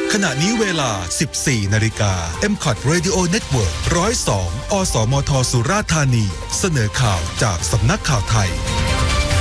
ขณะนี้เวลา 14 นาฬิกา MCOT Radio Network 102 อสมทสุราษฎร์ธานีเสนอข่าวจากสำนักข่าวไทย